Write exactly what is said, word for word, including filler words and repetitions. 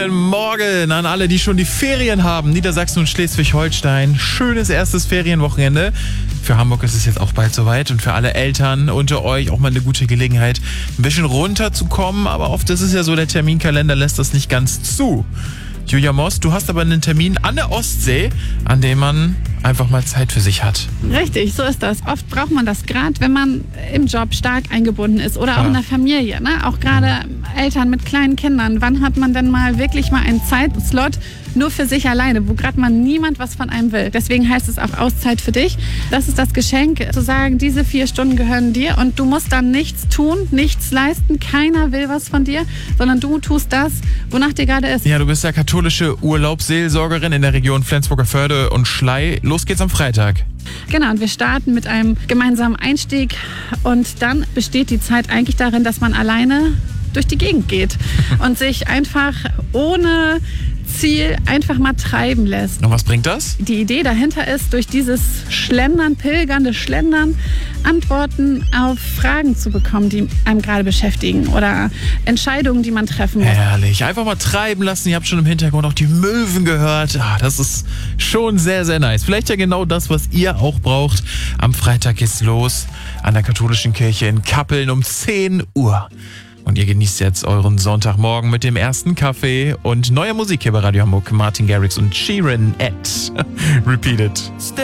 Guten Morgen an alle, die schon die Ferien haben. Niedersachsen und Schleswig-Holstein. Schönes erstes Ferienwochenende. Für Hamburg ist es jetzt auch bald soweit und für alle Eltern unter euch auch mal eine gute Gelegenheit, ein bisschen runterzukommen. Aber oft ist es ja so, der Terminkalender lässt das nicht ganz zu. Julia Moss, du hast aber einen Termin an der Ostsee, an dem man einfach mal Zeit für sich hat. Richtig, so ist das. Oft braucht man das, gerade wenn man im Job stark eingebunden ist oder auch Ja. in der Familie. Ne? Auch gerade Eltern mit kleinen Kindern. Wann hat man denn mal wirklich mal einen Zeitslot nur für sich alleine, wo gerade mal niemand was von einem will? Deswegen heißt es auch Auszeit für dich. Das ist das Geschenk, zu sagen, diese vier Stunden gehören dir und du musst dann nichts tun, nichts leisten. Keiner will was von dir, sondern du tust das, wonach dir gerade ist. Ja, du bist ja katholische Urlaubsseelsorgerin in der Region Flensburger Förde und Schlei. Los geht's am Freitag. Genau, und wir starten mit einem gemeinsamen Einstieg und dann besteht die Zeit eigentlich darin, dass man alleine durch die Gegend geht und sich einfach ohne Ziel einfach mal treiben lässt. Und was bringt das? Die Idee dahinter ist, durch dieses Schlendern, pilgernde Schlendern, Antworten auf Fragen zu bekommen, die einem gerade beschäftigen oder Entscheidungen, die man treffen muss. Herrlich. Einfach mal treiben lassen. Ihr habt schon im Hintergrund auch die Möwen gehört. Ah, das ist schon sehr, sehr nice. Vielleicht ja genau das, was ihr auch braucht. Am Freitag geht's los an der katholischen Kirche in Kappeln um zehn Uhr. Und ihr genießt jetzt euren Sonntagmorgen mit dem ersten Kaffee und neuer Musik hier bei Radio Hamburg. Martin Garrix und Sheeran at Repeat It.